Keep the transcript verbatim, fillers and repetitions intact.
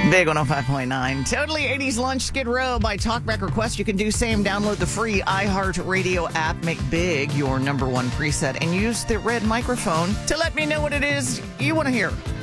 Big one oh five point nine. Totally eighties Lunch, Skid Row by Talkback Request. You can do same. Download the free iHeartRadio app. Make Big your number one preset and use the red microphone to let me know what it is you want to hear.